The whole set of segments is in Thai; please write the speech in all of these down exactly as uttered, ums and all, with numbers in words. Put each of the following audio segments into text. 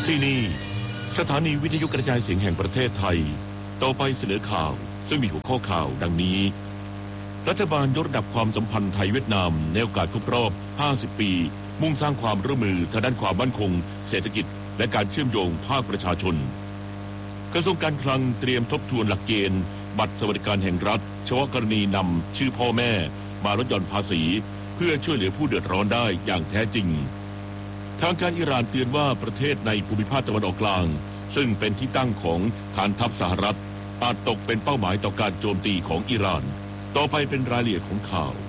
ที่นี่สถานีวิทยุกระจายเสียงแห่งประเทศไทยต่อไปเสนอข่าวซึ่งมีหัวข้อข่าวดังนี้รัฐบาลยกระดับความสัมพันธ์ไทยเวียดนามในโอกาสครบรอบห้าสิบปีมุ่งสร้างความร่วมมือทางด้านความมั่นคงเศรษฐกิจและการเชื่อมโยงภาคประชาชนกระทรวงการคลังเตรียมทบทวนหลักเกณฑ์บัตรสวัสดิการแห่งรัฐเฉพาะกรณีนำชื่อพ่อแม่มาลดหย่อนภาษีเพื่อช่วยเหลือผู้เดือดร้อนได้อย่างแท้จริงทางการอิหร่านเตือนว่าประเทศในภูมิภาคตะวันออกกลางซึ่งเป็นที่ตั้งของฐานทัพสหรัฐอาจตกเป็นเป้าหมายต่อการโจมตีของอิหร่านต่อไปเป็นรายละเอียดของข่าว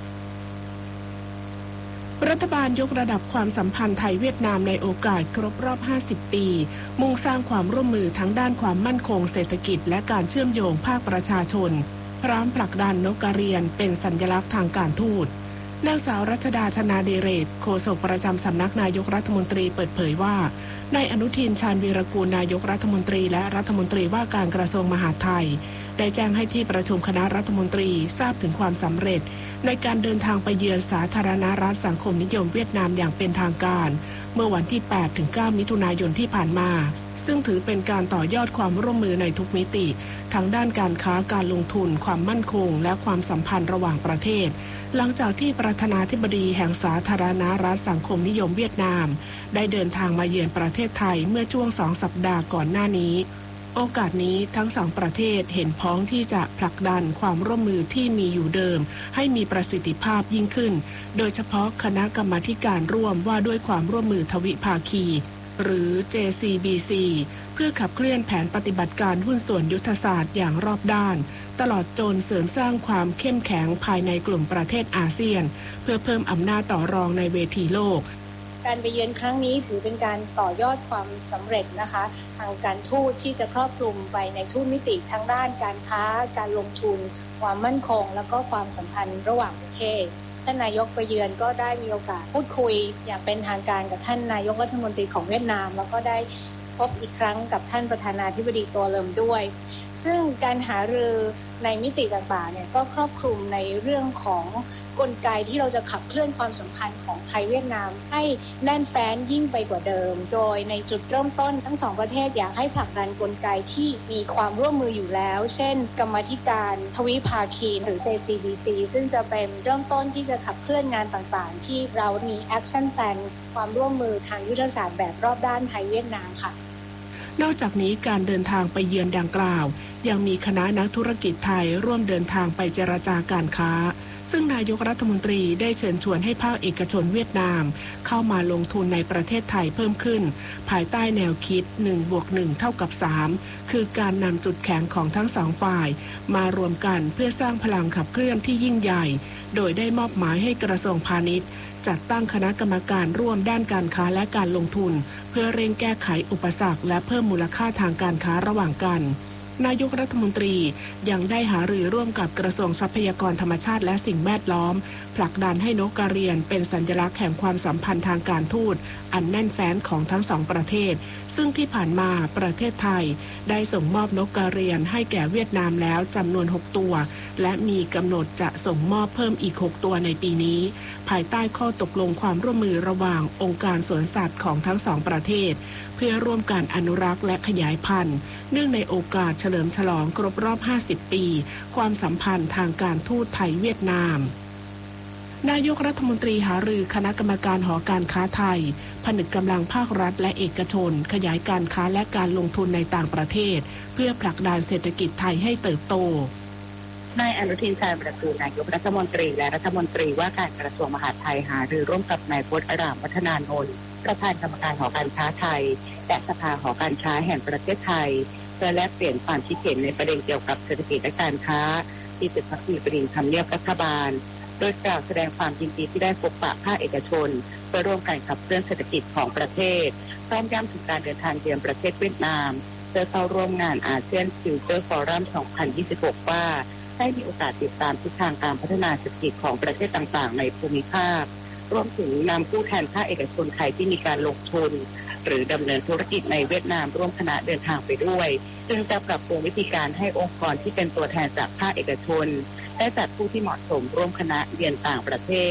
รัฐบาลยกระดับความสัมพันธ์ไทยเวียดนามในโอกาสครบรอบห้าสิบปีมุ่งสร้างความร่วมมือทั้งด้านความมั่นคงเศรษฐกิจและการเชื่อมโยงภาคประชาชนพร้อมผลักดันนกกระเรียนเป็นสัญลักษณ์ทางการทูตนางสาวรัชดาธนาเดเรศโฆษกประจำสำนักนายกรัฐมนตรีเปิดเผยว่านายอนุทินชาญวีรกูลนายกรัฐมนตรีและรัฐมนตรีว่าการกระทรวงมหาดไทยได้แจ้งให้ที่ประชุมคณะรัฐมนตรีทราบถึงความสำเร็จในการเดินทางไปเยือนสาธารณรัฐสังคมนิยมเวียดนามอย่างเป็นทางการเมื่อวันที่ แปดถึงเก้า มิถุนายนที่ผ่านมาซึ่งถือเป็นการต่อยอดความร่วมมือในทุกมิติทั้งด้านการค้าการลงทุนความมั่นคงและความสัมพันธ์ระหว่างประเทศหลังจากที่ประธานาธิบดีแห่งสาธารณรัฐสังคมนิยมเวียดนามได้เดินทางมาเยือนประเทศไทยเมื่อช่วงสองสัปดาห์ก่อนหน้านี้โอกาสนี้ทั้งสองประเทศเห็นพ้องที่จะผลักดันความร่วมมือที่มีอยู่เดิมให้มีประสิทธิภาพยิ่งขึ้นโดยเฉพาะคณะกรรมาธิการร่วมว่าด้วยความร่วมมือทวิภาคีหรือ เจ ซี บี ซี เพื่อขับเคลื่อนแผนปฏิบัติการหุ้นส่วนยุทธศาสตร์อย่างรอบด้านตลอดจนเสริมสร้างความเข้มแข็งภายในกลุ่มประเทศอาเซียนเพื่อเพิ่มอำนาจต่อรองในเวทีโลกการไปเยือนครั้งนี้ถือเป็นการต่อยอดความสำเร็จนะคะทางการทูตที่จะครอบคลุมไปในทุกมิติทั้งด้านการค้าการลงทุนความมั่นคงแล้วก็ความสัมพันธ์ระหว่างประเทศท่านนายกไปเยือนก็ได้มีโอกาสพูดคุยอย่างเป็นทางการกับท่านนายกรัฐมนตรีของเวียดนามแล้วก็ได้พบอีกครั้งกับท่านประธานาธิบดีตัวเลิมด้วยซึ่งการหารือในมิติต่างๆเนี่ยก็ครอบคลุมในเรื่องของกลไกที่เราจะขับเคลื่อนความสัมพันธ์ของไทยเวียดนามให้แน่นแฟ้นยิ่งไปกว่าเดิมโดยในจุดเริ่มต้นทั้งสองประเทศอยากให้ผลักดันกลไกที่มีความร่วมมืออยู่แล้วเช่นกรรมาธิการทวิภาคีหรือ เจ ซี บี ซี ซึ่งจะเป็นเริ่มต้นที่จะขับเคลื่อนงานต่างๆที่เรามีแอคชั่นแพลนความร่วมมือทางยุทธศาสตร์แบบรอบด้านไทยเวียดนามค่ะนอกจากนี้การเดินทางไปเยือนดังกล่าวยังมีคณะนักธุรกิจไทยร่วมเดินทางไปเจรจาการค้าซึ่งนายกรัฐมนตรีได้เชิญชวนให้ภาคเอกชนเวียดนามเข้ามาลงทุนในประเทศไทยเพิ่มขึ้นภายใต้แนวคิด หนึ่งบวกหนึ่ง เท่ากับ สาม คือการนำจุดแข็งของทั้งสองฝ่ายมารวมกันเพื่อสร้างพลังขับเคลื่อนที่ยิ่งใหญ่โดยได้มอบหมายให้กระทรวงพาณิชย์จัดตั้งคณะกรรมการร่วมด้านการค้าและการลงทุนเพื่อเร่งแก้ไขอุปสรรคและเพิ่มมูลค่าทางการค้าระหว่างกันนายกรัฐมนตรียังได้หารือร่วมกับกระทรวงทรัพยากรธรรมชาติและสิ่งแวดล้อมผลักดันให้นกกระเรียนเป็นสัญลักษณ์แห่งความสัมพันธ์ทางการทูตอันแน่นแฟ้นของทั้งสองประเทศซึ่งที่ผ่านมาประเทศไทยได้ส่งมอบนกกระเรียนให้แก่เวียดนามแล้วจำนวนหกตัวและมีกำหนดจะส่งมอบเพิ่มอีกหกตัวในปีนี้ภายใต้ข้อตกลงความร่วมมือระหว่างองค์การสวนสัตว์ของทั้งสองประเทศเพื่อร่วมกันอนุรักษ์และขยายพันธุ์เนื่องในโอกาสเฉลิมฉลองครบรอบห้าสิบปีความสัมพันธ์ทางการทูตไทยเวียดนามนายกรัฐมนตรีหารือคณะกรรมการหอการค้าไทยผนึกกำลังภาครัฐและเอกชนขยายการค้าและการลงทุนในต่างประเทศเพื่อผลักดันเศรษฐกิจไทยให้เติบโตนายอนุทินชาญวีรกูลนายกรัฐมนตรีและรัฐมนตรีว่าการกระทรวงมหาดไทยหารือร่วมกับนายพจน์อรามวัฒนานนท์ประธานกรรมการหอการค้าไทยและสภาหอการค้าแห่งประเทศไทยเพื่อแลกเปลี่ยนความคิดเห็นในประเด็นเกี่ยวกับเศรษฐกิจและการค้าที่ตึกพักดีบดินทร์ทำเนียบรัฐบาลโดยกล่าวแสดงความยินดีที่ได้พบปะภาคเอกชนเพื่อร่วมกันขับเคลื่อนเศรษฐกิจของประเทศพร้อมย้ำถึงการเดินทางเยือนประเทศเวียดนามเพื่อเข้าร่วมงานอาเซียนฟิวเจอร์ฟอรัม สองพันยี่สิบหก ว่าได้มีโอกาสติดตามทิศทางการพัฒนาเศรษฐกิจของประเทศต่างๆในภูมิภาครวมถึงนำผู้แทนภาคเอกชนไทยที่มีการลงทุนหรือดำเนินธุรกิจในเวียดนามร่วมคณะเดินทางไปด้วยซึ่งจะปรับปรุงวิธีการให้องค์กรที่เป็นตัวแทนจากภาคเอกชนได้จัดผู้ที่เหมาะสมร่วมคณะเยือนต่างประเทศ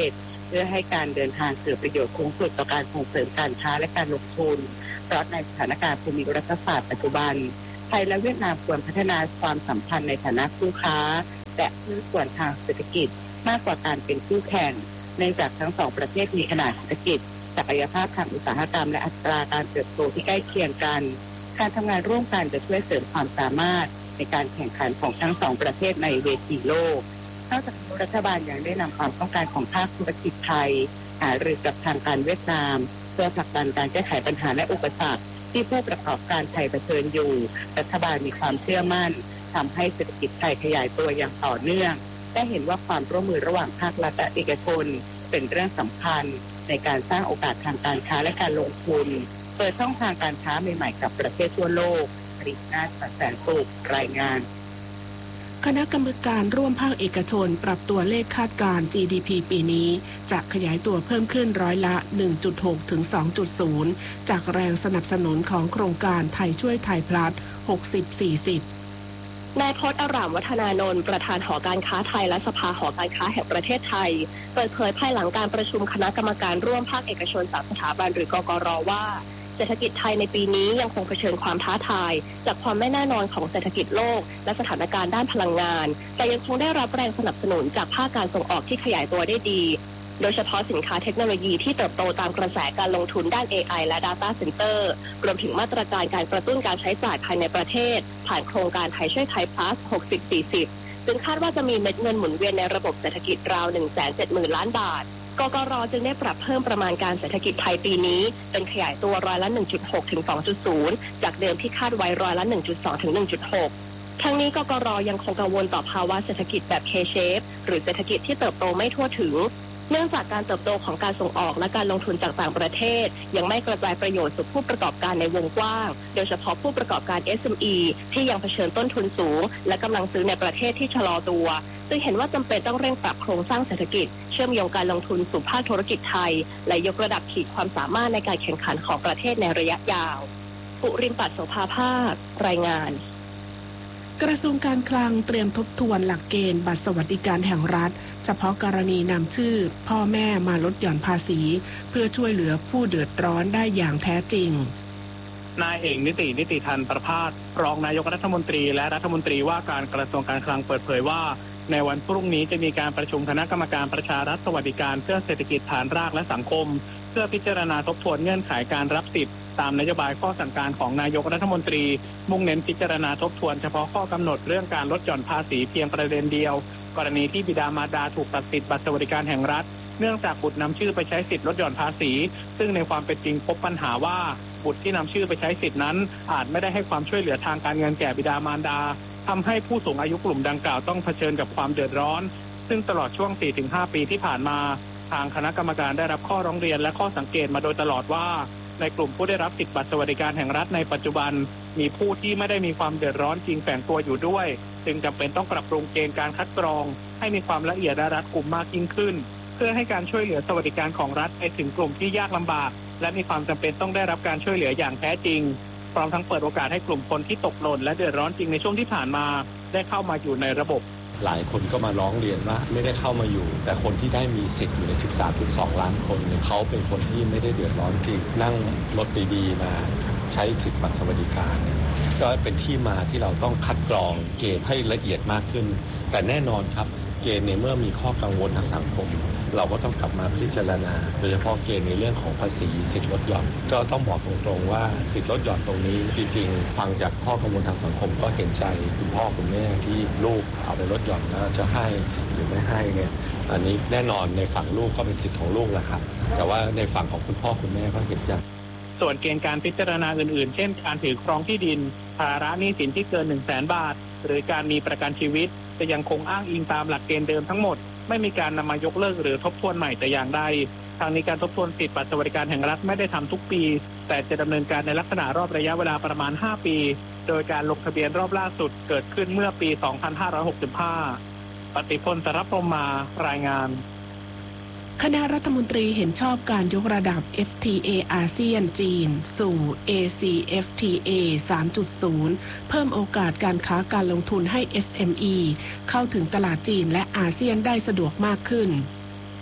เพื่อให้การเดินทางเกิดประโยชน์สูงสุดต่อการส่งเสริมการค้าและการลงทุนเพราะในสถานการณ์ภูมิรัฐศาสตร์ปัจจุบันไทยและเวียดนามควรพัฒนาความสัมพันธ์ในฐานะคู่ค้าและหุ้นส่วนทางเศรษฐกิจมากกว่าการเป็นคู่แข่งเนื่องจากทั้งสองประเทศมีขนาดเศรษฐกิจศักยภาพทางอุตสาหกรรมและอัตราการเติบโตที่ใกล้เคียงกันการทำงานร่วมกันจะช่วยเสริมความสามารถในการแข่งขันของทั้งสองประเทศในเวทีโลกนอกจากนี้รัฐบาลยังได้นำความต้องการของภาคธุรกิจไทยหารือกับทางการเวียดนามเพื่อผลักดันการแก้ไขปัญหาและอุปสรรคที่ผู้ประกอบการไทยเผชิญอยู่รัฐบาลมีความเชื่อมั่นทำให้เศรษฐกิจไทยขยายตัวอย่างต่อเนื่องและเห็นว่าความร่วมมือระหว่างภาครัฐและเอกชนเป็นเรื่องสำคัญในการสร้างโอกาสทางการค้าและการลงทุนเปิดช่องทางการค้าใหม่ๆกับประเทศทั่วโลกผลิตนาฏแสนสุขรายงานคณะกรรมการร่วมภาคเอกชนปรับตัวเลขคาดการณ์ จี ดี พี ปีนี้จะขยายตัวเพิ่มขึ้นร้อยละ หนึ่งจุดหก ถึง สองจุดศูนย์ จากแรงสนับสนุนของโครงการไทยช่วยไทยพลัส หกสิบ สี่สิบนายพจน์อารามวัฒนานนท์ประธานหอการค้าไทยและสภาหอการค้าแห่งประเทศไทยเปิดเผยภายหลังการประชุมคณะกรรมการร่วมภาคเอกชนสามสถาบันหรือกกร.ว่าเศรษฐกิจไทยในปีนี้ยังคงเผชิญความท้าทายจากความไม่แน่นอนของเศรษฐกิจโลกและสถานการณ์ด้านพลังงานแต่ยังคงได้รับแรงสนับสนุนจากภาคการส่งออกที่ขยายตัวได้ดีโดยเฉพาะสินค้าเทคโนโลยีที่เติบโตตามกระแสการลงทุนด้าน เอ ไอ และ Data Center รวมถึงมาตรการการกระตุ้นการใช้จ่ายภายในประเทศผ่านโครงการไทยช่วยไทย plus หกสิบ สี่สิบ ซึ่งคาดว่าจะมีเม็ดเงินหมุนเวียนในระบบเศรษฐกิจราว หนึ่งแสนเจ็ดหมื่น ล้านบาทกกร.จึงได้ปรับเพิ่มประมาณการเศรษฐกิจไทยปีนี้เป็นขยายตัวร้อยละ หนึ่งจุดหก ถึง สองจุดศูนย์ จากเดิมที่คาดไว้ร้อยละ หนึ่งจุดสอง ถึง หนึ่งจุดหก ทั้งนี้กกร.ยังคงกังวลต่อภาวะเศรษฐกิจแบบ K-shape หรือเศรษฐกิจที่เติบโตไม่ทั่วถึงเนื่องจากการเติบโตของการส่งออกและการลงทุนจากต่างประเทศยังไม่กระจายประโยชน์สู่ผู้ประกอบการในวงกว้างโดยเฉพาะผู้ประกอบการ เอส เอ็ม อี ที่ยังเผชิญต้นทุนสูงและกำลังซื้อในประเทศที่ชะลอตัวซึ่งเห็นว่าจำเป็นต้องเร่งปรับโครงสร้างเศรษฐกิจเชื่อมโยงการลงทุนสู่ภาคธุรกิจไทยและยกระดับขีดความสามารถในการแข่งขันของประเทศในระยะยาวปุริมปัตย์โสภาภาครายงานกระทรวงการคลังเตรียมทบทวนหลักเกณฑ์บัตรสวัสดิการแห่งรัฐเฉพาะกรณีนำชื่อพ่อแม่มาลดหย่อนภาษีเพื่อช่วยเหลือผู้เดือดร้อนได้อย่างแท้จริงนายเอกนิตินิติธันประภาสรองนายกรัฐมนตรีและรัฐมนตรีว่าการกระทรวงการคลังเปิดเผยว่าในวันพรุ่งนี้จะมีการประชุมคณะกรรมการประชารัฐสวัสดิการเพื่อเศรษฐกิจฐานรากและสังคมเพื่อพิจารณาทบทวนเงื่อนไขการรับสิทธิ์ตามนโยบายข้อสั่งการของนายกรัฐมนตรีมุ่งเน้นพิจารณาทบทวนเฉพาะข้อกำหนดเรื่องการลดหย่อนภาษีเพียงประเด็นเดียวกรณีที่บิดามารดาถูกตัดสิทธิ์บัตรสวัสดิการแห่งรัฐเนื่องจากบุตรนำชื่อไปใช้สิทธิ์ลดหย่อนภาษีซึ่งในความเป็นจริงพบปัญหาว่าบุตรที่นำชื่อไปใช้สิทธินั้นอาจไม่ได้ให้ความช่วยเหลือทางการเงินแก่บิดามารดาทำให้ผู้สูงอายุกลุ่มดังกล่าวต้องเผชิญกับความเดือดร้อนซึ่งตลอดช่วง สี่ถึงห้า ปีที่ผ่านมาทางคณะกรรมการได้รับข้อร้องเรียนและข้อสังเกตมาโดยตลอดว่าในกลุ่มผู้ได้รับสิทธิบัตรสวัสดิการแห่งรัฐในปัจจุบันมีผู้ที่ไม่ได้มีความเดือดร้อนจริงแฝงตัวอยู่ด้วยจึงจำเป็นต้องปรับปรุงเกณฑ์การคัดกรองให้มีความละเอียดและรัดกุมมากยิ่งขึ้นเพื่อให้การช่วยเหลือสวัสดิการของรัฐไปถึงกลุ่มที่ยากลำบากและมีความจำเป็นต้องได้รับการช่วยเหลืออย่างแท้จริงพร้อมทั้งเปิดโอกาสให้กลุ่มคนที่ตกหล่นและเดือดร้อนจริงในช่วงที่ผ่านมาได้เข้ามาอยู่ในระบบหลายคนก็มาร้องเรียนว่าไม่ได้เข้ามาอยู่แต่คนที่ได้มีสิทธิ์อยู่ใน สิบสามจุดสอง ล้านคนเนี่ยเขาเป็นคนที่ไม่ได้เดือดร้อนจริงนั่งรถดีๆมาใช้สิทธิ์บัตรสวัสดิการเนี่ยก็เป็นที่มาที่เราต้องคัดกรองเกณฑ์ให้ละเอียดมากขึ้นแต่แน่นอนครับเกณฑ์ในเมื่อมีข้อกังวลทางสังคมเราก็ต้องกลับมาพิจารณาโดยเฉพาะเกณฑ์ในเรื่องของภาษีสิทธิลดหย่อนก็ต้องบอกตรงๆว่าสิทธิลดหย่อนตรงนี้จริงๆฟังจากข้อกังวลทางสังคมก็เห็นใจคุณพ่อคุณแม่ที่ลูกเอาไปลดหย่อนแล้วจะให้หรือไม่ให้เนี่ยอันนี้แน่นอนในฝั่งลูกก็เป็นสิทธิของลูกแหละครับแต่ว่าในฝั่งของคุณพ่อคุณแม่ก็เห็นใจส่วนเกณฑ์การพิจารณาอื่นๆเช่นการถือครองที่ดินภาระหนี้สินที่เกิน หนึ่งแสน บาทหรือการมีประกันชีวิตจะยังคงอ้างอิงตามหลักเกณฑ์เดิมทั้งหมดไม่มีการนำมายกเลิกหรือทบทวนใหม่แต่อย่างใดทางนี้การทบทวนสิทธิบัตรสวัสดิการแห่งรัฐไม่ได้ทำทุกปีแต่จะดำเนินการในลักษณะรอบระยะเวลาประมาณห้าปีโดยการลงทะเบียนรอบล่าสุดเกิดขึ้นเมื่อปี สองพันห้าร้อยหกสิบห้า ปฏิพล สรพรหมารายงานคณะรัฐมนตรีเห็นชอบการยกระดับ เอฟ ที เอ อาเซียนจีนสู่ เอ ซี เอฟ ที เอ สามจุดศูนย์ เพิ่มโอกาสการค้าการลงทุนให้ เอส เอ็ม อี เข้าถึงตลาดจีนและอาเซียนได้สะดวกมากขึ้น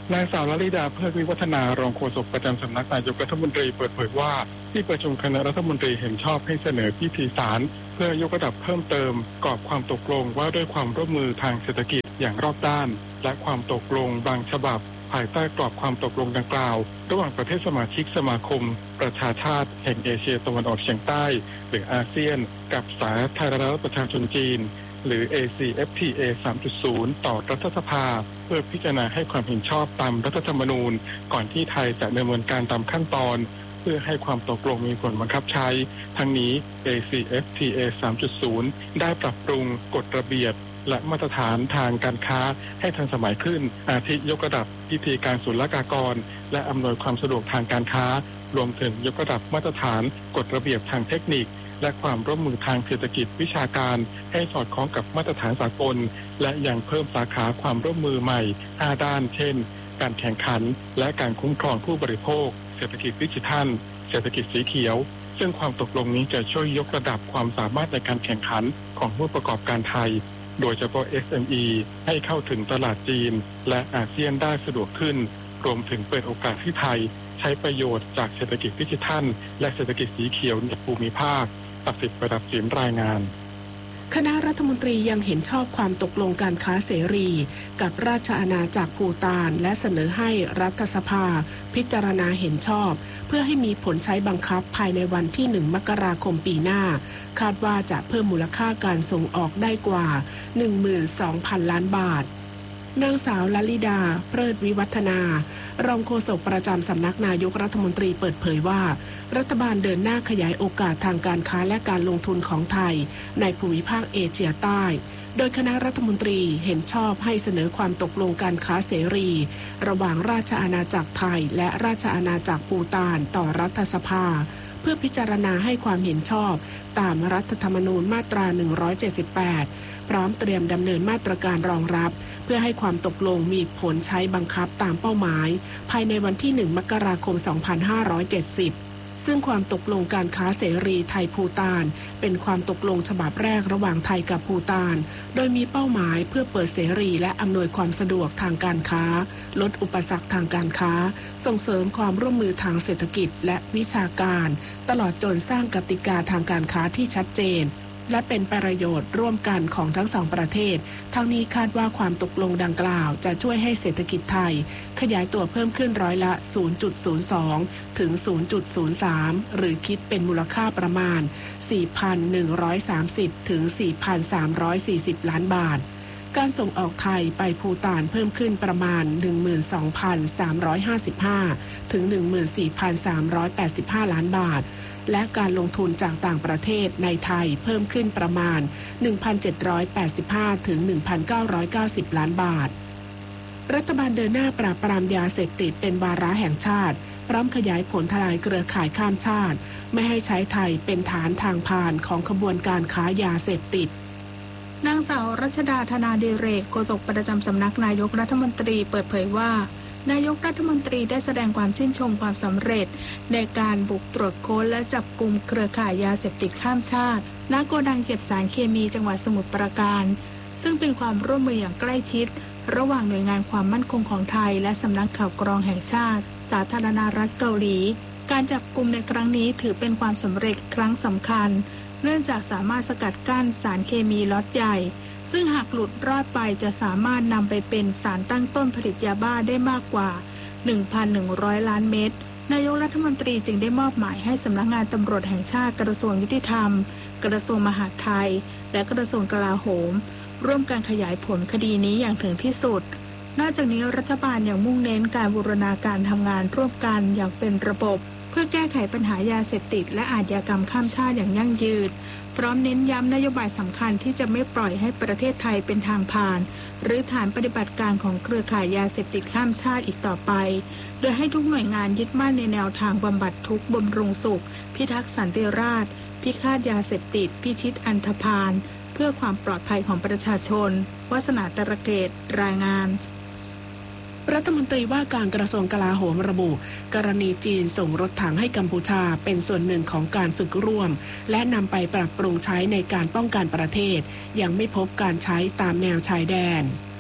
นางสาวลลิดาเพิกวิวัฒนารองโฆษกประจำสำนักนายกรัฐมนตรีเปิดเผยว่าที่ประชุมคณะรัฐมนตรีเห็นชอบให้เสนอพิธีสารเพื่อยกระดับเพิ่มเติมกรอบความตกลงว่าด้วยความร่วมมือทางเศรษฐกิจอย่างรอบด้านและความตกลงบางฉบับภายใต้กรอบความตกลงดังกล่าวระหว่างประเทศสมาชิกสมาคมประชาชาติแห่งเอเชียตะวันออกเฉียงใต้หรืออาเซียนกับสาธารณรัฐประชาชนจีนหรือ เอ ซี เอฟ ที เอ สามจุดศูนย์ ต่อรัฐสภาเพื่อพิจารณาให้ความเห็นชอบตามรัฐธรรมนูญก่อนที่ไทยจะดำเนินการตามขั้นตอนเพื่อให้ความตกลงมีผลบังคับใช้ทั้งนี้ เอ ซี เอฟ ที เอ สามจุดศูนย์ ได้ปรับปรุงกฎระเบียบและมาตรฐานทางการค้าให้ทันสมัยขึ้นอาทิยกระดับพิธีการศุลกากรและอำนวยความสะดวกทางการค้ารวมถึงยกระดับมาตรฐานกฎระเบียบทางเทคนิคและความร่วมมือทางเศรษฐกิจวิชาการให้สอดคล้องกับมาตรฐานสากลและยังเพิ่มสาขาความร่วมมือใหม่ห้าด้านเช่นการแข่งขันและการคุ้มครองผู้บริโภคเศรษฐกิจดิจิทัลเศรษฐกิจสีเขียวซึ่งความตกลงนี้จะช่วยยกระดับความสามารถในการแข่งขันของผู้ประกอบการไทยโดยเฉพาะ เอส เอ็ม อี ให้เข้าถึงตลาดจีนและอาเซียนได้สะดวกขึ้นรวมถึงเปิดโอกาสให้ไทยใช้ประโยชน์จากเศรษฐกิจดิจิทัลและเศรษฐกิจสีเขียวในภูมิภาคตัดสิทธิ์ประดับสินรายงานคณะรัฐมนตรียังเห็นชอบความตกลงการค้าเสรีกับราชอาณาจักรภูฏานและเสนอให้รัฐสภาพิจารณาเห็นชอบเพื่อให้มีผลใช้บังคับภายในวันที่หนึ่งมกราคมปีหน้าคาดว่าจะเพิ่มมูลค่าการส่งออกได้กว่า หนึ่งหมื่นสองพัน ล้านบาทนางสาวลลิดาเพลิดวิวัฒนารองโฆษกประจำสำนักนายกรัฐมนตรีเปิดเผยว่ารัฐบาลเดินหน้าขยายโอกาสทางการค้าและการลงทุนของไทยในภูมิภาคเอเชียใต้โดยคณะรัฐมนตรีเห็นชอบให้เสนอความตกลงการค้าเสรีระหว่างราชอาณาจักรไทยและราชอาณาจักรภูฏานต่อรัฐสภาเพื่อพิจารณาให้ความเห็นชอบตามรัฐธรรมนูญมาตราหนึ่งร้อยเจ็ดสิบแปดพร้อมเตรียมดำเนินมาตรการรองรับเพื่อให้ความตกลงมีผลใช้บังคับตามเป้าหมายภายในวันที่หนึ่งมกราคมสองพันห้าร้อยเจ็ดสิบซึ่งความตกลงการค้าเสรีไทยภูฏานเป็นความตกลงฉบับแรกระหว่างไทยกับภูฏานโดยมีเป้าหมายเพื่อเปิดเสรีและอำนวยความสะดวกทางการค้าลดอุปสรรคทางการค้าส่งเสริมความร่วมมือทางเศรษฐกิจและวิชาการตลอดจนสร้างกติกาทางการค้าที่ชัดเจนและเป็นประโยชน์ร่วมกันของทั้งสองประเทศทั้งนี้คาดว่าความตกลงดังกล่าวจะช่วยให้เศรษฐกิจไทยขยายตัวเพิ่มขึ้นร้อยละ ศูนย์จุดศูนย์สอง ถึง ศูนย์จุดศูนย์สาม หรือคิดเป็นมูลค่าประมาณ สี่พันหนึ่งร้อยสามสิบ ถึง สี่พันสามร้อยสี่สิบ ล้านบาทการส่งออกไทยไปภูฏานเพิ่มขึ้นประมาณ หนึ่งหมื่นสองพันสามร้อยห้าสิบห้า ถึง หนึ่งหมื่นสี่พันสามร้อยแปดสิบห้า ล้านบาทและการลงทุนจากต่างประเทศในไทยเพิ่มขึ้นประมาณ หนึ่งพันเจ็ดร้อยแปดสิบห้า ถึง หนึ่งพันเก้าร้อยเก้าสิบ ล้านบาทรัฐบาลเดินหน้าปราบปรามยาเสพติดเป็นวาระแห่งชาติพร้อมขยายผลทลายเครือข่ายข้ามชาติไม่ให้ใช้ไทยเป็นฐานทางผ่านของขบวนการค้ายาเสพติดนางสาวรัชดาธนาดิเรกโฆษกประจำสำนักนายกรัฐมนตรีเปิดเผยว่านายกรัฐมนตรีได้แสดงความชื่นชมความสำเร็จในการบุกตรวจค้นและจับกุมเครือข่ายยาเสพติดข้ามชาติณโกดังเก็บสารเคมีจังหวัดสมุทรปราการซึ่งเป็นความร่วมมืออย่างใกล้ชิดระหว่างหน่วยงานความมั่นคงของไทยและสำนักข่าวกรองแห่งชาติสาธารณรัฐเกาหลีการจับกุมในครั้งนี้ถือเป็นความสำเร็จครั้งสำคัญเนื่องจากสามารถสกัดกั้นสารเคมีล็อตใหญ่ซึ่งหากหลุดรอดไปจะสามารถนำไปเป็นสารตั้งต้นผลิตยาบ้าได้มากกว่า หนึ่งพันหนึ่งร้อย ล้านเม็ดนายกรัฐมนตรีจึงได้มอบหมายให้สำนักงานตำรวจแห่งชาติกระทรวงยุติธรรมกระทรวงมหาดไทยและกระทรวงกลาโหมร่วมกันขยายผลคดีนี้อย่างถึงที่สุดนอกจากนี้รัฐบาลยังมุ่งเน้นการบูรณาการทำงานร่วมกันอย่างเป็นระบบเพื่อแก้ไขปัญหายาเสพติดและอาชญากรรมข้ามชาติอย่างยั่งยืนพร้อมเน้นย้ำนโยบายสำคัญที่จะไม่ปล่อยให้ประเทศไทยเป็นทางผ่านหรือฐานปฏิบัติการของเครือข่ายยาเสพติดข้ามชาติอีกต่อไปโดยให้ทุกหน่วยงานยึดมั่นในแนวทางบำบัดทุกข์บำรุงสุขพิทักษ์สันติราษฎร์พิฆาตยาเสพติดพิชิตอันธพาลเพื่อความปลอดภัยของประชาชนวาสนาตระเกตรายงานรัฐมนตรีว่าการกระทรวงกลาโหมระบุกรณีจีนส่งรถถังให้กัมพูชาเป็นส่วนหนึ่งของการฝึกร่วมและนำไปปรับปรุงใช้ในการป้องกันประเทศยังไม่พบการใช้ตามแนวชายแดน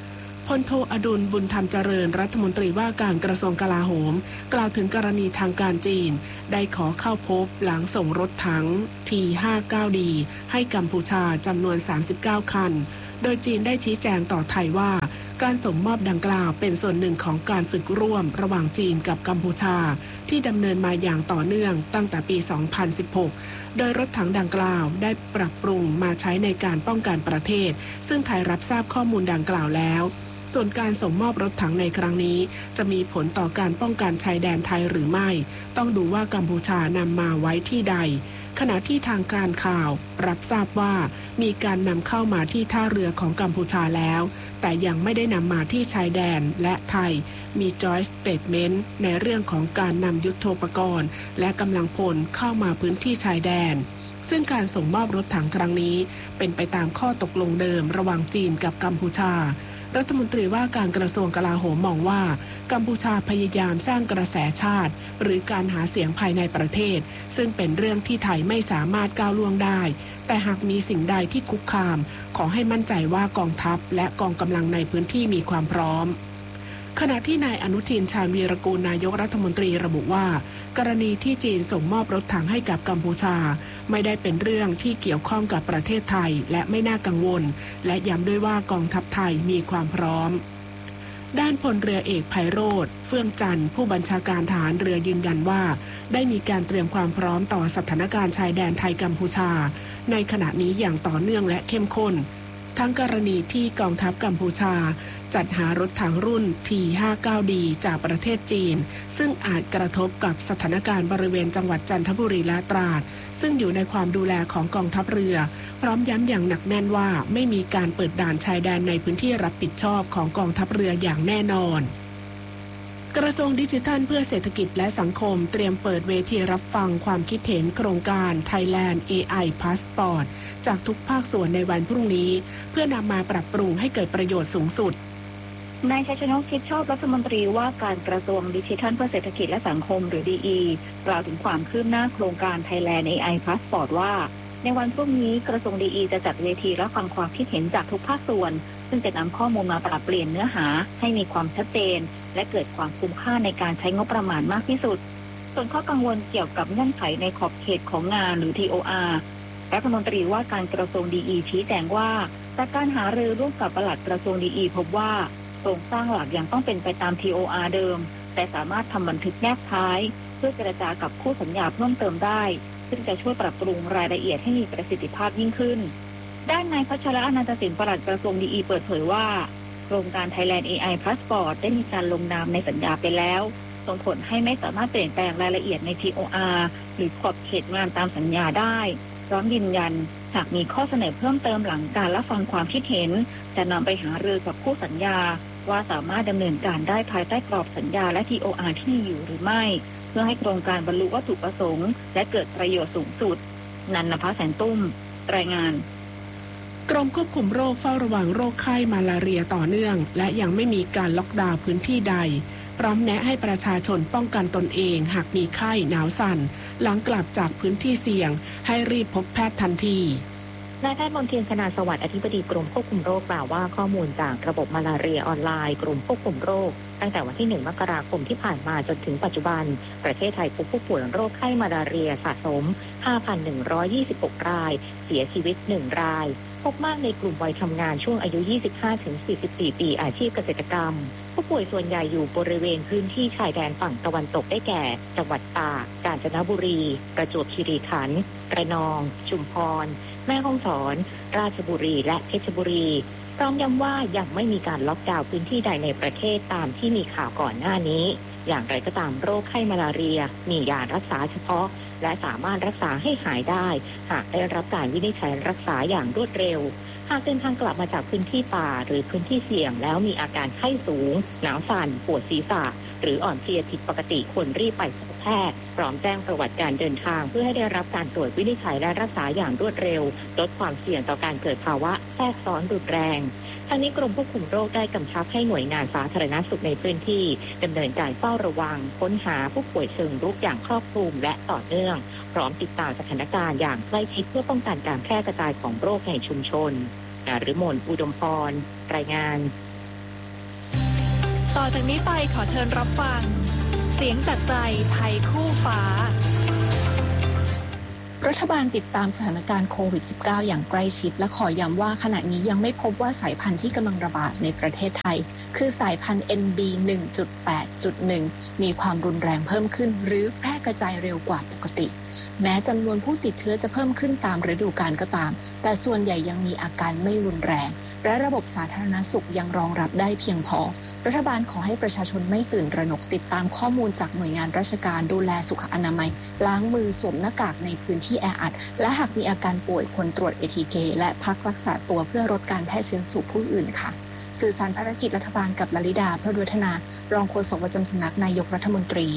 พลโทอดุลบุญธรรมเจริญรัฐมนตรีว่าการกระทรวงกลาโหมกล่าวถึงกรณีทางการจีนได้ขอเข้าพบหลังส่งรถถัง ที ห้าสิบเก้า ดี ให้กัมพูชาจำนวนสามสิบเก้าคันโดยจีนได้ชี้แจงต่อไทยว่าการส่งมอบดังกล่าวเป็นส่วนหนึ่งของการฝึกร่วมระหว่างจีนกับกัมพูชาที่ดำเนินมาอย่างต่อเนื่องตั้งแต่ปี สองพันสิบหก โดยรถถังดังกล่าวได้ปรับปรุงมาใช้ในการป้องกันประเทศซึ่งไทยรับทราบข้อมูลดังกล่าวแล้วส่วนการส่งมอบรถถังในครั้งนี้จะมีผลต่อการป้องกันชายแดนไทยหรือไม่ต้องดูว่ากัมพูชานำมาไว้ที่ใดขณะที่ทางการข่าวรับทราบว่ามีการนำเข้ามาที่ท่าเรือของกัมพูชาแล้วแต่ยังไม่ได้นำมาที่ชายแดนและไทยมี Joint Statement ในเรื่องของการนำยุทโธปกรณ์และกำลังพลเข้ามาพื้นที่ชายแดนซึ่งการส่งมอบรถถังครั้งนี้เป็นไปตามข้อตกลงเดิมระหว่างจีนกับกัมพูชารัฐมนตรีว่าการกระทรวงกลาโหมมองว่ากัมพูชาพยายามสร้างกระแสชาติหรือการหาเสียงภายในประเทศซึ่งเป็นเรื่องที่ไทยไม่สามารถก้าวล่วงได้แต่หากมีสิ่งใดที่คุกคามขอให้มั่นใจว่ากองทัพและกองกำลังในพื้นที่มีความพร้อมขณะที่นายอนุทินชาญวีรกูลนายกรัฐมนตรีระบุว่ากรณีที่จีนส่งมอบรถถังให้กับกัมพูชาไม่ได้เป็นเรื่องที่เกี่ยวข้องกับประเทศไทยและไม่น่ากังวลและย้ำด้วยว่ากองทัพไทยมีความพร้อมด้านพลเรือเอกไพโรจน์เฟื่องจันทร์ผู้บัญชาการทหารเรือยืนยันว่าได้มีการเตรียมความพร้อมต่อสถานการณ์ชายแดนไทยกัมพูชาในขณะนี้อย่างต่อเนื่องและเข้มข้นทั้งกรณีที่กองทัพกัมพูชาจัดหารถถังรุ่น ที ห้าสิบเก้า ดี จากประเทศจีนซึ่งอาจกระทบกับสถานการณ์บริเวณจังหวัดจันทบุรีและตราดซึ่งอยู่ในความดูแลของกองทัพเรือพร้อมย้ำอย่างหนักแน่นว่าไม่มีการเปิดด่านชายแดนในพื้นที่รับผิดชอบของกองทัพเรืออย่างแน่นอนกระทรวงดิจิทัลเพื่อเศรษฐกิจและสังคมเตรียมเปิดเวทีรับฟังความคิดเห็นโครงการ Thailand เอ ไอ Passport จากทุกภาคส่วนในวันพรุ่งนี้เพื่อนำมาปรับปรุงให้เกิดประโยชน์สูงสุดนายชัยชนกชิดชอบรัฐมนตรีว่าการกระทรวงดิจิทัลเพื่อเศรษฐกิจและสังคมหรือ ดี อี กล่าวถึงความคืบหน้าโครงการ Thailand เอ ไอ Passport ว่าในวันพรุ่งนี้กระทรวง ดี อี จะจัดเวทีรับฟังความคิดเห็นจากทุกภาคส่วนซึ่งจะนำข้อมูลมาปรับเปลี่ยนเนื้อหาให้มีความชัดเจนและเกิดความคุ้มค่าในการใช้งบประมาณมากที่สุดส่วนข้อกังวลเกี่ยวกับเงื่อนไขในขอบเขตของงานหรือ ที โอ อาร์ รัฐมนตรีว่าการกระทรวง ดี อี ชี้แจงว่าจากการหารือร่วมกับปลัดกระทรวง ดี อี พบว่าโครงสร้างหลักยังต้องเป็นไปตาม ที โอ อาร์ เดิมแต่สามารถทำบันทึกแนบท้ายเพื่อเจรจากับคู่สัญญาเพิ่มเติมได้ซึ่งจะช่วยปรับปรุงรายละเอียดให้มีประสิทธิภาพยิ่งขึ้นด้านนายพัชรอนันตสินปลัดกระทรวง ดี อี เปิดเผยว่าโครงการ Thailand เอ ไอ Passport ได้มีการลงนามในสัญญาไปแล้วส่งผลให้ไม่สามารถเปลี่ยนแปลงรายละเอียดใน ที โอ อาร์ หรือขอบเขตงานตามสัญญาได้พร้อมยืนยันหากมีข้อเสนอเพิ่มเติมหลังการรับฟังความคิดเห็นจะนำไปหารือกับคู่สัญญาว่าสามารถดำเนินการได้ภายใต้กรอบสัญญาและ ที โอ อาร์ ที่มีอยู่หรือไม่เพื่อให้โครงการบรรลุวัตถุประสงค์และเกิดประโยชน์สูงสุดนันนภาแสนตุ้มรายงานกรมควบคุมโรคเฝ้าระวังโรคไข้มาลาเรียต่อเนื่องและยังไม่มีการล็อกดาวน์พื้นที่ใดพร้อมแนะให้ประชาชนป้องกันตนเองหากมีไข้หนาวสั่นหลังกลับจากพื้นที่เสี่ยงให้รีบพบแพทย์ทันทีนายแพทย์มนเทียน คณาสวัสดิ์อธิบดีกรมควบคุมโรคกล่าวว่าข้อมูลจากระบบมาลาเรียออนไลน์กรมควบคุมโรคตั้งแต่วันที่หนึ่งมกราคมที่ผ่านมาจนถึงปัจจุบันประเทศไทยพบผู้ป่วยโรคไข้มาลาเรียสะสม ห้าพันหนึ่งร้อยยี่สิบหก รายเสียชีวิตหนึ่งรายพบมากในกลุ่มวัยทำงานช่วงอายุ ยี่สิบห้าถึงสี่สิบสี่ ปีอาชีพเกษตรกรรมผู้ป่วยส่วนใหญ่อยู่บริเวณพื้นที่ชายแดนฝั่งตะวันตกได้แก่จังหวัดตากกาญจนบุรีประจวบคีรีขันธ์ระนองชุมพรแม่ฮ่องสอนราชบุรีและเพชรบุรีพร้อมย้ำว่ายังไม่มีการล็อกดาวน์พื้นที่ใดในประเทศตามที่มีข่าวก่อนหน้านี้อย่างไรก็ตามโรคไข้มาลาเรียมียารักษาเฉพาะและสามารถรักษาให้หายได้หากได้รับการวินิจฉัยรักษาอย่างรวดเร็วหากเดินทางกลับมาจากพื้นที่ป่าหรือพื้นที่เสี่ยงแล้วมีอาการไข้สูงหนาวสั่นปวดศีรษะหรืออ่อนเพลียผิดปกติควรรีบไปพบแพทย์พร้อมแจ้งประวัติการเดินทางเพื่อให้ได้รับการตรวจวินิจฉัยและรักษาอย่างรวดเร็วลดความเสี่ยงต่อการเกิดภาวะแทรกซ้อนรุนแรงทั้งนี้กรมควบคุมโรคได้กำชับให้หน่วยงานสาธารณสุขในพื้นที่ดำเนินการเฝ้าระวังค้นหาผู้ป่วยเชิงรุกอย่างครอบคลุมและต่อเนื่องพร้อมติดตามสถานการณ์อย่างใกล้ชิดเพื่อป้องกันการแพร่กระจายของโรคในชุมชนนฤมลอุดมพรรายงานต่อจากนี้ไปขอเชิญรับฟังเสียงจากใจไทยคู่ฟ้ารัฐบาลติดตามสถานการณ์โควิด สิบเก้า อย่างใกล้ชิดและขอย้ำว่าขณะนี้ยังไม่พบว่าสายพันธุ์ที่กำลังระบาดในประเทศไทยคือสายพันธุ์ เอ็น บี หนึ่งจุดแปดจุดหนึ่ง มีความรุนแรงเพิ่มขึ้นหรือแพร่กระจายเร็วกว่าปกติแม้จำนวนผู้ติดเชื้อจะเพิ่มขึ้นตามฤดูกาลก็ตามแต่ส่วนใหญ่ยังมีอาการไม่รุนแรงและระบบสาธารณสุขยังรองรับได้เพียงพอรัฐบาลขอให้ประชาชนไม่ตื่นตระหนกติดตามข้อมูลจากหน่วยงานราชการดูแลสุขอนามัยล้างมือสวมหน้ากากในพื้นที่แออัดและหากมีอาการป่วยควรตรวจ เอ ที เค และพักรักษาตัวเพื่อลดการแพร่เชื้อสู่ผู้อื่นค่ะสื่อสารภารกิจรัฐบาลกับลลิดาพระดุฒนารองโฆษกประจำสำนักนายกรัฐมนตรี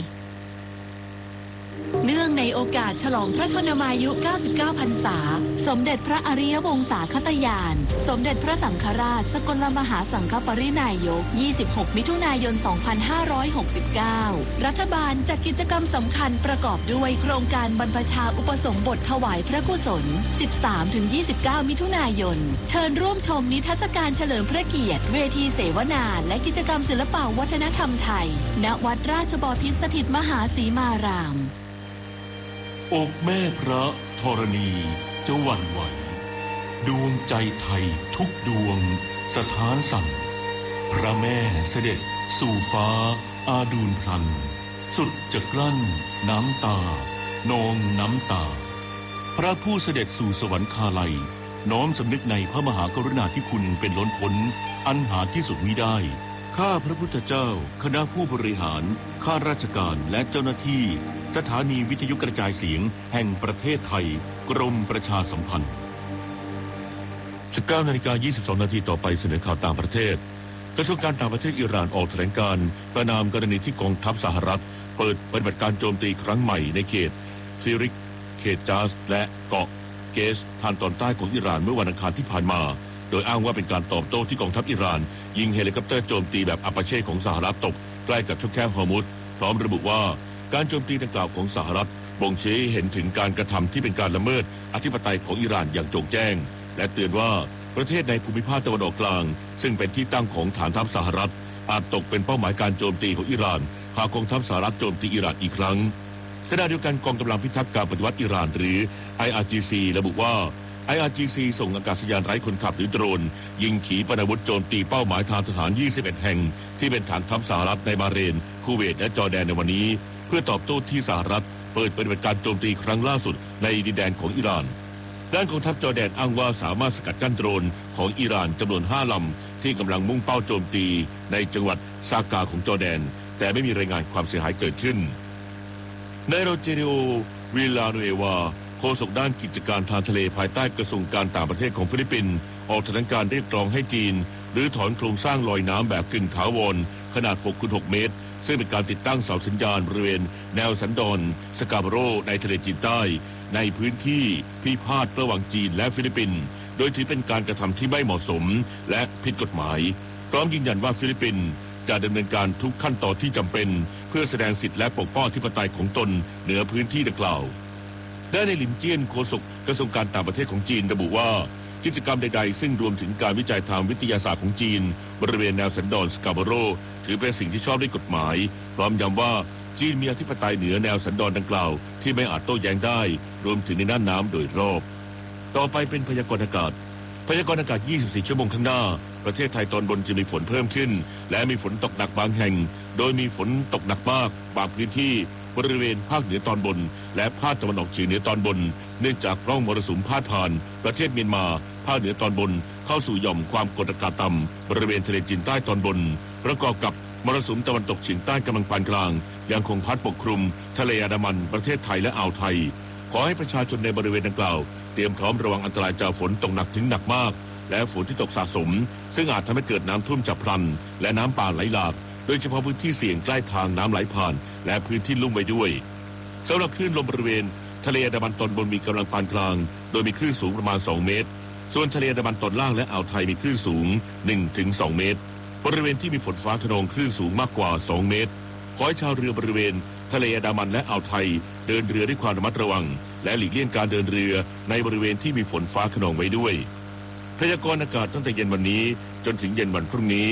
เนื่องในโอกาสฉลองพระชนมายุ เก้าสิบเก้า พรรษาสมเด็จพระอริยวงศาคตญาณสมเด็จพระสังฆราชสกลมหาสังฆปรินายก ยี่สิบหก มิถุนายน สองพันห้าร้อยหกสิบเก้า รัฐบาลจัดกิจกรรมสำคัญประกอบด้วยโครงการบรรพชาอุปสมบทถวายพระกุศล สิบสามถึงยี่สิบเก้า มิถุนายนเชิญร่วมชมนิทรรศการเฉลิมพระเกียรติเวทีเสวนาและกิจกรรมศิลปวัฒนธรรมไทยณวัดราชบพิตรสถิตมหาสีมารามอกแม่พระธรณีจะหวั่นไหวดวงใจไทยทุกดวงสถานสั่นพระแม่เสด็จสู่ฟ้าอาดูลพลันสุดจะกลั้นน้ำตานองน้ำตาพระผู้เสด็จสู่สวรรคาลัยน้อมสำนึกในพระมหากรุณาธิคุณเป็นล้นพ้นอันหาที่สุดมิได้ข้าพระพุทธเจ้าคณะผู้บริหารข้าราชการและเจ้าหน้าที่สถานีวิทยุกระจายเสียงแห่งประเทศไทยกรมประชาสัมพันธ์ สิบเก้านาฬิกายี่สิบสองนาทีต่อไปเสนอข่าวต่างประเทศกระทรวงการต่างประเทศอิหร่านออกแถลงการณ์ประณามกรณีที่กองทัพสหรัฐเปิดปฏิบัติการโจมตีครั้งใหม่ในเขตซิริกเขตจาสและเกาะเกสทางตอนใต้ของอิหร่านเมื่อวันอังคารที่ผ่านมาโดยอ้างว่าเป็นการตอบโต้ที่กองทัพอิหร่านยิงเฮลิคอปเตอร์โจมตีแบบอัปาเช่ของสหรัฐตกใกล้กับช่องแคบฮอร์มุซพร้อมระบุว่าการโจมตีดังกล่าวของสหรัฐบ่งชี้เห็นถึงการกระทำที่เป็นการละเมิดอธิปไตยของอิหร่านอย่างโจ่งแจ้งและเตือนว่าประเทศในภูมิภาคตะวันออกกลางซึ่งเป็นที่ตั้งของฐานทัพสหรัฐอาจตกเป็นเป้าหมายการโจมตีของอิหร่านหากกองทัพสหรัฐโจมตีอิหร่านอีกครั้งขณะเดียวกันกองกำลังพิทักษ์การปฏิวัติอิหร่านหรือ ไอ อาร์ จี ซี ระบุว่า ไอ อาร์ จี ซี ส่งอากาศยานไร้คนขับหรือโดรนยิงขีปนาวุธโจมตีเป้าหมายทางทหารยี่สิบเอ็ดแห่งที่เป็นฐานทัพสหรัฐในบาห์เรนคูเวตและจอร์แดนในวันนี้เพื่อตอบโต้ที่สหรัฐเปิดปฏิบัติการโจมตีครั้งล่าสุดในดินแดนของอิหร่านด้านกองทัพจอร์แดนอ้างว่าสามารถสกัดกั้นโดรนของอิหร่านจำนวนห้าลำที่กำลังมุ่งเป้าโจมตีในจังหวัดซากาของจอร์แดนแต่ไม่มีรายงานความเสียหายเกิดขึ้นนายโรเจริโอวิลาโนเอวาโฆษกด้านกิจการทางทะเลภายใต้กระทรวงการต่างประเทศของฟิลิปปินส์ออกแถลงการเรียกร้องให้จีนหรือถอนโครงสร้างลอยน้ำแบบกึ่งถาวรขนาด หกคูณหก เมตรซึ่งเป็นการติดตั้งเสาสัญญาณบริเวณแนวสันดอนสกาโบโรในทะเลจีนใต้ในพื้นที่พิพาทระหว่างจีนและฟิลิปปินส์โดยถือเป็นการกระทำที่ไม่เหมาะสมและผิดกฎหมายพร้อมยืนยันว่าฟิลิปปินส์จะดำเนินการทุกขั้นตอนที่จำเป็นเพื่อแสดงสิทธิและปกป้องอธิปไตยของตนเหนือพื้นที่ดังกล่าวด้านในหลินเจี้ยนโฆษกกระทรวงการต่างประเทศของจีนระบุว่ากิจกรรมใดๆซึ่งรวมถึงการวิจัยทางวิทยาศาสตร์ของจีนบริเวณแนวสันดอนสกาโบโรถือเป็นสิ่งที่ชอบด้วยกฎหมายพร้อมย้ำว่าจีนมีอธิปไตยเหนือแนวสันดอนดังกล่าวที่ไม่อาจโต้แย้งได้รวมถึงในน่านน้ำโดยรอบต่อไปเป็นพยากรณ์อากาศพยากรณ์อากาศยี่สิบสี่ชั่วโมงข้างหน้าประเทศไทยตอนบนจะมีฝนเพิ่มขึ้นและมีฝนตกหนักบางแห่งโดยมีฝนตกหนักมากบางพื้นที่บริเวณภาคเหนือตอนบนและภาคตะวันออกเฉียงเหนือตอนบนเนื่องจากร่องมรสุมพาดผ่านประเทศเมียนมาภาคเหนือตอนบนเข้าสู่หย่อมความกดอากาศต่ำบริเวณทะเลจีนใต้ตอนบนประกอบกับมรสุมตะวันตกเฉียงใต้กำลังปานกลางยังคงพัดปกคลุมทะเลอันดามันประเทศไทยและอ่าวไทยขอให้ประชาชนในบริเวณดังกล่าวเตรียมพร้อมระวังอันตรายจากฝนตกหนักถึงหนักมากและฝนที่ตกสะสมซึ่งอาจทำให้เกิดน้ำท่วมฉับพลันและน้ำป่าไหลหลากโดยเฉพาะพื้นที่เสี่ยงใกล้ทางน้ำไหลผ่านและพื้นที่ลุ่มไว้ด้วยสำหรับคลื่นลมบริเวณทะเลอันดามันตอนบนมีกำลังปานกลางโดยมีคลื่นสูงประมาณสองเมตรส่วนทะเลอันดามันตอนล่างและอ่าวไทยมีคลื่นสูง หนึ่งถึงสอง เมตรบริเวณที่มีฝนฟ้าคะนองคลื่นสูงมากกว่าสองเมตรขอให้ชาวเรือบริเวณทะเลอันดามันและอ่าวไทยเดินเรือด้วยความระมัดระวังและหลีกเลี่ยงการเดินเรือในบริเวณที่มีฝนฟ้าคะนองไว้ด้วยพยากรณ์อากาศตั้งแต่เย็นวันนี้จนถึงเย็นวันพรุ่งนี้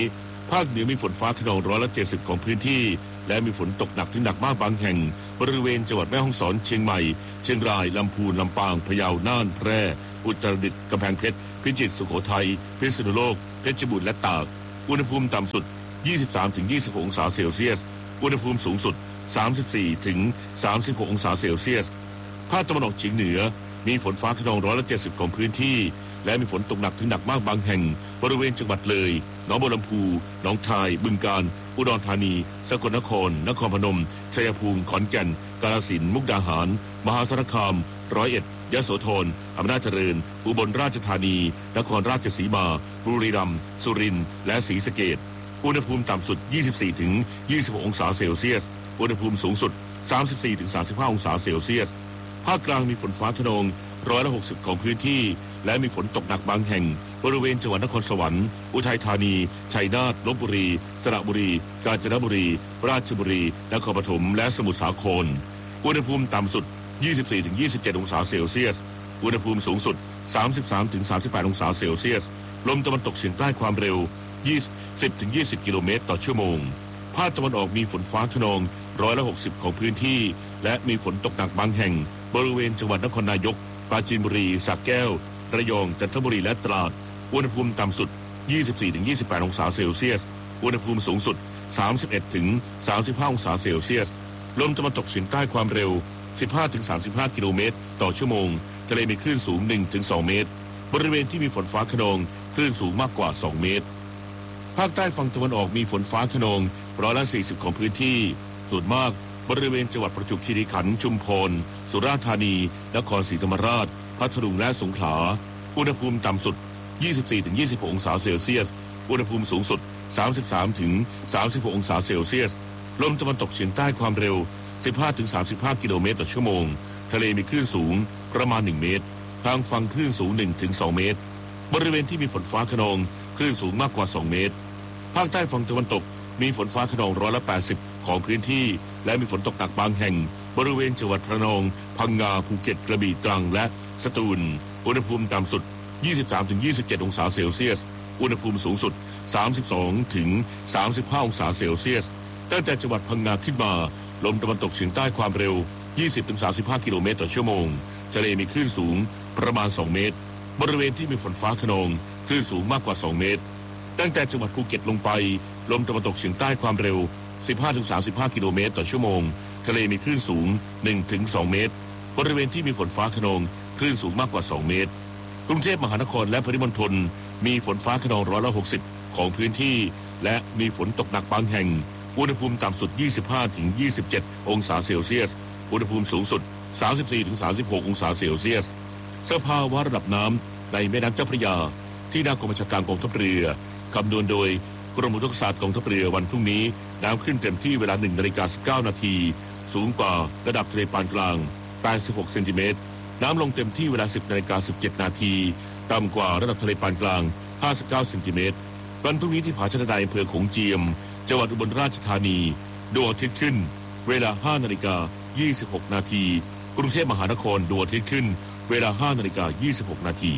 ภาคเหนือมีฝนฟ้าคะนองร้อยละเจ็ดสิบของพื้นที่และมีฝนตกหนักถึงหนักมากบางแห่งบริเวณจังหวัดแม่ฮ่องสอนเชียงใหม่เชียงรายลำพูนลำปางพะเยาน่านแพร่อุตรดิตถ์กำแพงเพชรพิจิตรสุโขทัยพิษณุโลกเพชรบูรณ์และตากอุณหภูมิต่ำสุด ยี่สิบสามถึงยี่สิบหก องศาเซลเซียสอุณหภูมิสูงสุด สามสิบสี่ถึงสามสิบหก องศาเซลเซียสภาคตะวันออกเฉียงเหนือมีฝนฟ้าคะนองร้อยละเจ็ดสิบของพื้นที่และมีฝนตกหนักถึงหนักมากบางแห่งบริเวณจังหวัดเลยหนองบัวลำพูหนองคายบึงกาฬอุดรธานีสกลนครนครพนมชัยภูมิขอนแก่นกาฬสินธุ์มุกดาหารมหาสารคามร้อยเอ็ดยโสธรอำนาจเจริญอุบลราชธานีนครราชสีมาบุรีรัมย์สุรินทร์และศรีสะเกษอุณหภูมิต่ำสุด ยี่สิบสี่ถึงยี่สิบหก องศาเซลเซียสอุณหภูมิสูงสุด สามสิบสี่ถึงสามสิบห้า องศาเซลเซียสภาคกลางมีฝนฟ้าคะนองร้อยละหกสิบของพื้นที่และมีฝนตกหนักบางแห่งบริเวณจังหวัดนครสวรรค์อุทัยธานีชัยนาทลพบุรีสระบุรีกาญจนบุรีราชบุรีนครปฐมและสมุทรสาครอุณหภูมิต่ำสุด ยี่สิบสี่ถึงยี่สิบเจ็ด องศาเซลเซียสอุณหภูมิสูงสุด สามสิบสามถึงสามสิบแปด องศาเซลเซียสลมตะวันตกเฉียงใต้ความเร็ว ยี่สิบถึงยี่สิบ กิโลเมตรต่อชั่วโมงภาคตะวันออกมีฝนฟ้าคะนองร้อยละหกสิบของพื้นที่และมีฝนตกหนักบางแห่งบริเวณจังหวัดนครนายกปราจีนบุรีสระแก้วระยองจันทบุรีและตราดอุณหภูมิต่ำสุด ยี่สิบสี่ถึงยี่สิบแปด องศาเซลเซียสอุณหภูมิสูงสุด สามสิบเอ็ดถึงสามสิบห้า องศาเซลเซียสลมตะวันตกเฉียงใต้ความเร็ว สิบห้าถึงสามสิบห้า กิโลเมตรต่อชั่วโมงทะเลมีคลื่นสูง หนึ่งถึงสอง เมตรบริเวณที่มีฝนฟ้าคะนองคลื่นสูงมากกว่าสองเมตรภาคใต้ฝั่งตะวันออกมีฝนฟ้าคะนองร้อยละสี่สิบของพื้นที่ส่วนมากบริเวณจังหวัดประจวบคีรีขันธ์ชุมพรสุราษฎร์ธานีนครศรีธรรมราชพัทลุงและสงขลาอุณหภูมิต่ำสุด ยี่สิบสี่ถึงยี่สิบหก องศาเซลเซียสอุณหภูมิสูงสุด สามสิบสามถึงสามสิบหก องศาเซลเซียสลมตะวันตกเฉียงใต้ความเร็ว สิบห้าถึงสามสิบห้า กิโลเมตรต่อชั่วโมงทะเลมีคลื่นสูงประมาณหนึ่งเมตรทางฝั่งคลื่นสูง หนึ่งถึงสอง เมตรบริเวณที่มีฝนฟ้าคะนองคลื่นสูงมากกว่าสองเมตรภาคใต้ฝั่งตะวันตกมีฝนฟ้าคะนองร้อยละแปดสิบของพื้นที่และมีฝนตกหนักบางแห่งบริเวณจังหวัดระนองพังงาภูเก็ตกระบี่ตรังและสตูลอุณหภูมิต่ำสุด ยี่สิบสามถึงยี่สิบเจ็ด องศาเซลเซียสอุณหภูมิสูงสุด สามสิบสองถึงสามสิบห้า องศาเซลเซียสตั้งแต่จังหวัดพังงาขึ้นมาลมตะวันตกเฉียงใต้ความเร็ว ยี่สิบถึงสามสิบห้า กิโลเมตรต่อชั่วโมงทะเลมีคลื่นสูงประมาณสองเมตรบริเวณที่มีฝนฟ้าคะนองคลื่นสูงมากกว่าสองเมตรตั้งแต่จังหวัดภูเก็ตลงไปลมตะวันตกเฉียงใต้ความเร็ว สิบห้าถึงสามสิบห้า กิโลเมตรต่อชั่วโมงทะเลมีคลื่นสูง หนึ่งถึงสอง เมตรบริเวณที่มีฝนฟ้าคะนองคลื่นสูงมากกว่าสองเมตรกรุงเทพมหานครและปริมณฑลมีฝนฟ้าคะนองร้อยละหกสิบของพื้นที่และมีฝนตกหนักบางแห่งอุณหภูมิต่ำสุด ยี่สิบห้าถึงยี่สิบเจ็ด องศาเซลเซียสอุณหภูมิสูงสุด สามสิบสี่ถึงสามสิบหก องศาเซลเซียสสภาวะระดับน้ำในแม่น้ำเจ้าพระยาที่หน้ากองบัญชาการกองทัพเรือคำนวณโดยกรมอุทกศาสตร์กองทัพเรือวันพรุ่งนี้น้ำขึ้นเต็มที่เวลา หนึ่งนาฬิกาสิบเก้านาทีสูงกว่าระดับทะเลปานกลางแปดสิบหกเซนติเมตรน้ำลงเต็มที่เวลา สิบนาฬิกาสิบเจ็ดนาทีต่ำกว่าระดับทะเลปานกลางห้าสิบเก้าเซนติเมตรวันพรุ่งนี้ที่ผาชะไดอำเภอโขงเจียมจังหวัดอุบลราชธานีดวงอาทิตย์ขึ้นเวลาห้านาฬิกายี่สิบหกนาทีกรุงเทพมหานครดวงอาทิตย์ขึ้นเวลาห้านาฬิกายี่สิบหกนาที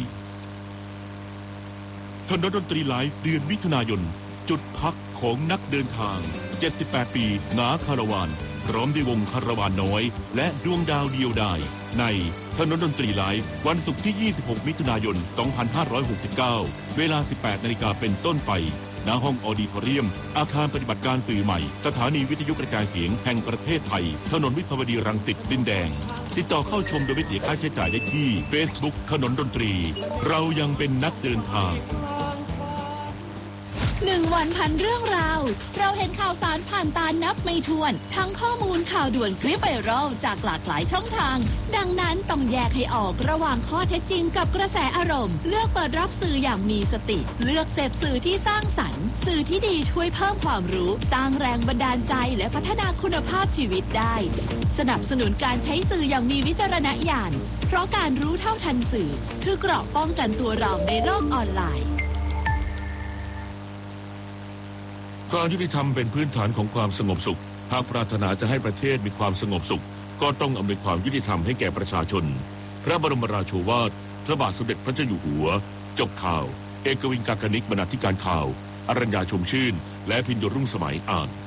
ถนนดนตรีไลฟ์เดือนมิถุนายนจุดพักของนักเดินทางเจ็ดสิบแปดปีหนาคาราวานพร้อมด้วยวงคาราวานน้อยและดวงดาวเดียวดายในถนนดนตรีไลฟ์วันศุกร์ที่ยี่สิบหกมิถุนายนสองพันห้าร้อยหกสิบเก้าเวลา สิบแปดนาฬิกาเป็นต้นไปณห้องออดิโทเรียมอาคารปฏิบัติการสื่อใหม่สถานีวิทยุกระจายเสียงแห่งประเทศไทยถนนวิภาวดีรังสิตดินแดงติดต่อเข้าชมโดยไม่เสียค่าใช้จ่ายได้ที่ Facebook ถนนดนตรีเรายังเป็นนักเดินทางหนึ่งวันพันเรื่องราวเราเห็นข่าวสารผ่านตานับไม่ถ้วนทั้งข้อมูลข่าวด่วนคลิปไวรัลจากหลากหลายช่องทางดังนั้นต้องแยกให้ออกระหว่างข้อเท็จจริงกับกระแสอารมณ์เลือกเปิดรับสื่ออย่างมีสติเลือกเสพสื่อที่สร้างสรรค์สื่อที่ดีช่วยเพิ่มความรู้สร้างแรงบันดาลใจและพัฒนาคุณภาพชีวิตได้สนับสนุนการใช้สื่ออย่างมีวิจารณญาณเพราะการรู้เท่าทันสื่อคือเกราะป้องกันตัวเราในโลกออนไลน์ความยุติธรรมเป็นพื้นฐานของความสงบสุขหากปรารถนาจะให้ประเทศมีความสงบสุขก็ต้องอำนวยความยุติธรรมให้แก่ประชาชนพระบรมราโชวาทพระบาทสมเด็จพระเจ้าอยู่หัวจบข่าวเอกวินกากนิกบรรณาธิการข่าวอรัญญาชมชื่นและพินโยรุ่งสมัยอ่าน